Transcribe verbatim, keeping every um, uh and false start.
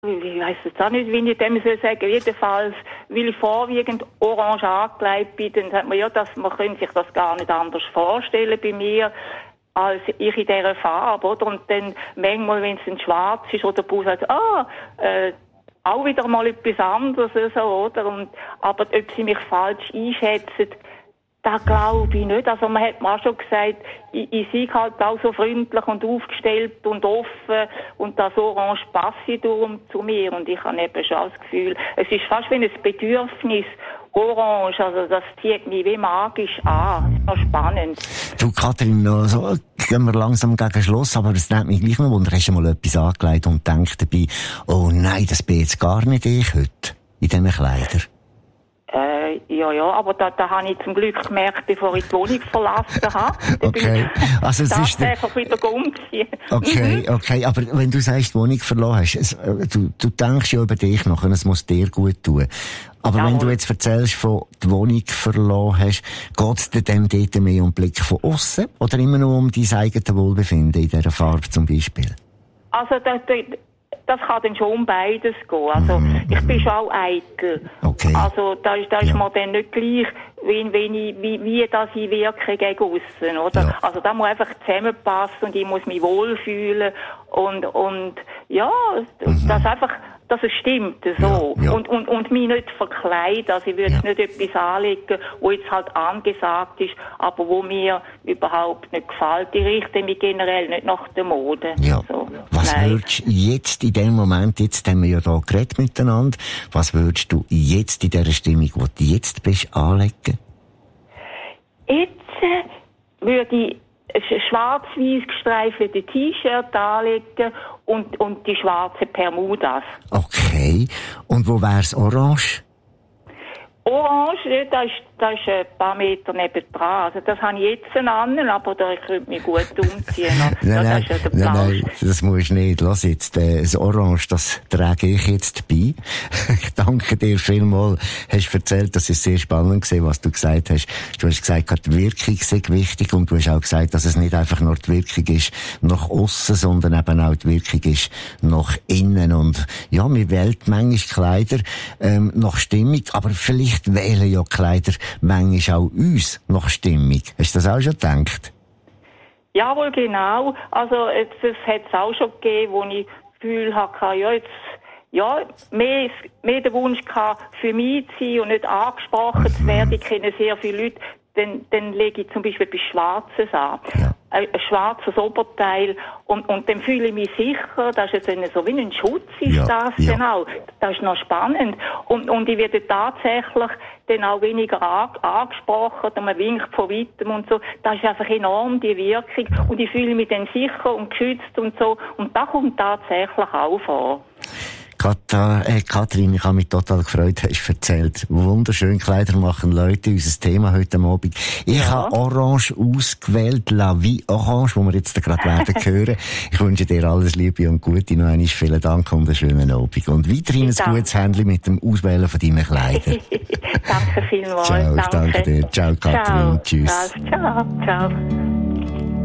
Ich weiss jetzt auch nicht, wie ich dem soll sagen. Jedenfalls, weil ich vorwiegend orange angelegt bin, dann sagt man ja, dass man könnte sich das gar nicht anders vorstellen bei mir, als ich in dieser Farbe, oder? Und dann manchmal, wenn es dann schwarz ist, oder der Bus sagt, ah, äh, auch wieder mal etwas anderes, so, oder? Und, aber ob sie mich falsch einschätzen, das glaube ich nicht. Also man hat mir auch schon gesagt, ich, ich sei halt auch so freundlich und aufgestellt und offen und das Orange passe darum zu mir. Und ich habe eben schon das Gefühl, es ist fast wie ein Bedürfnis, Orange, also das zieht mich wie magisch an. Das ist noch spannend. Du, Kathrin, noch so, gehen wir langsam gegen Schluss, aber es nimmt mich gleich noch Wunder, hast du mal etwas angelegt und denkst dabei, oh nein, das bin jetzt gar nicht ich heute, in diesen Kleidern? Äh, ja, ja, aber da, da habe ich zum Glück gemerkt, bevor ich die Wohnung verlassen habe. Okay. Also es ist der... einfach wieder umziehen. Okay, okay. Aber wenn du sagst, die Wohnung verloren hast, es, du, du denkst ja über dich noch, und es muss dir gut tun. Aber ja, wenn du jetzt erzählst, von der Wohnung verloren hast, geht es dir dann dort mehr um den Blick von aussen oder immer nur um dein eigenes Wohlbefinden in dieser Farbe zum Beispiel? Also, da, da, das kann dann schon um beides gehen. Also, mm, ich bin schon auch eitel. Okay. Also, da ist, da ist ja. mir dann nicht gleich, wie, wie, wie, wie das ich wirke gegen aussen, oder? Ja. Also, da muss einfach zusammenpassen und ich muss mich wohlfühlen und, und, ja, mhm. das einfach, dass es stimmt, so. Ja, ja. Und, und, und mich nicht verkleiden. Also ich würde ja. nicht etwas anlegen, wo jetzt halt angesagt ist, aber wo mir überhaupt nicht gefällt. Ich richte mich generell nicht nach der Mode. Ja. So. Was Nein. würdest du jetzt in dem Moment, jetzt haben wir ja da geredet miteinander, was würdest du jetzt in dieser Stimmung, wo du jetzt bist, anlegen? Jetzt äh, würde ich schwarz-weiß gestreifte T-Shirt anlegen und, und die schwarzen Bermudas. Okay. Und wo wär's orange? Orange, das ist, das ist ein paar Meter nebendran. Also das habe ich jetzt an, aber da könnte mich gut umziehen. nein, nein, das, ist ja nein, nein, das musst du nicht. Lass jetzt, äh, das Orange, das trage ich jetzt bei. Ich danke dir vielmals. Hast erzählt, das ist sehr spannend gewesen, was du gesagt hast. Du hast gesagt, die Wirkung sei wichtig und du hast auch gesagt, dass es nicht einfach nur die Wirkung ist nach aussen, sondern eben auch die Wirkung ist nach innen. Und ja, wir wählen manchmal Kleider ähm, nach Stimmung, aber vielleicht wählen ja Kleider manchmal auch uns nach Stimmung. Hast du das auch schon gedacht? Jawohl, genau. Also, jetzt, es hat es auch schon gegeben, wo ich das Gefühl hatte, ja, jetzt, ja, mehr, mehr den Wunsch hatte, für mich zu sein und nicht angesprochen zu werden. Ich kenne sehr viele Leute, dann, dann lege ich zum Beispiel etwas Schwarzes an. Ja. Ein, ein schwarzes Oberteil. Und, und dann fühle ich mich sicher, das ist jetzt so wie ein Schutz, ist ja, das ja. dann auch. Das ist noch spannend. Und, und ich werde tatsächlich dann auch weniger an, angesprochen, man winkt von weitem und so. Das ist einfach enorm, die Wirkung. Und ich fühle mich dann sicher und geschützt und so. Und das kommt tatsächlich auch vor. Katha, äh, Kathrin, ich habe mich total gefreut, hast du erzählt. Wunderschön Kleider machen Leute, unser Thema heute Abend. Ich ja. habe Orange ausgewählt, La Vie Orange, wo wir jetzt gerade werden hören. Ich wünsche dir alles Liebe und Gute, noch einmal vielen Dank und einen schönen Abend. Und weiterhin ein gutes Händchen mit dem Auswählen von deinen Kleidern. Danke vielmals. Ciao, danke. danke dir. Ciao, Kathrin. Ciao. Tschüss. Ciao, ciao.